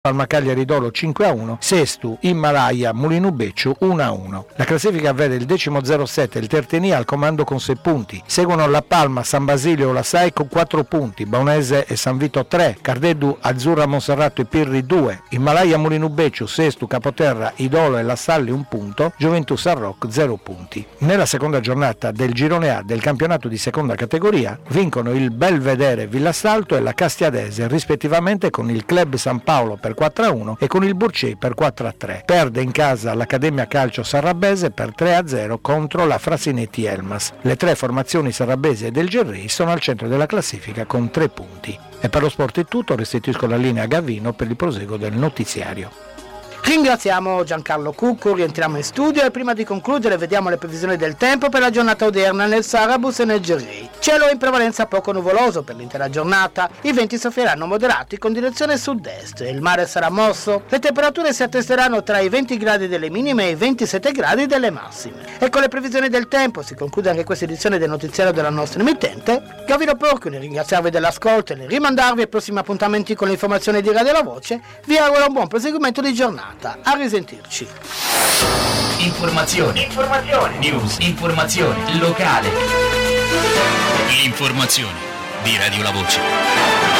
Palma Cagliari Dolo 5-1, sesto Himalaya Mulino Becciu 1-1. La classifica vede il 10.07 il Tertenia al comando con 6 punti, seguono La Palma, San Basilio, La Sai con 4 punti, Baunese e San Vito 3, Cardeddu, Azzurra Monserrato e Pirri 2, Himalaya Mulino Becciu, sesto Capoterra, Idolo e La Salle 1 punto, Gioventù San Roc 0 punti. Nella seconda giornata del girone A del campionato di seconda categoria vincono il Belvedere Villassalto e la Castiadese rispettivamente con il Club San Paolo per 4-1 e con il Burcei per 4-3. Perde in casa l'Accademia Calcio Sarrabese per 3-0 contro la Frasinetti Elmas. Le 3 formazioni sarrabesi e del Gerri sono al centro della classifica con 3 punti. E per lo sport è tutto, restituisco la linea a Gavino per il proseguo del notiziario. Ringraziamo Giancarlo Cucco, rientriamo in studio e prima di concludere vediamo le previsioni del tempo per la giornata odierna nel Sarabus e nel Gerri. Cielo in prevalenza poco nuvoloso per l'intera giornata, i venti soffieranno moderati con direzione sud-est, il mare sarà mosso, le temperature si attesteranno tra i 20 gradi delle minime e i 27 gradi delle massime. E con le previsioni del tempo si conclude anche questa edizione del notiziario della nostra emittente. Gavino Porco, nel ringraziarvi dell'ascolto e nel rimandarvi ai prossimi appuntamenti con le informazioni di Radio La Voce, vi auguro un buon proseguimento di giornata. A risentirci. Informazione. News. Informazione locale. L'informazione di Radio La Voce.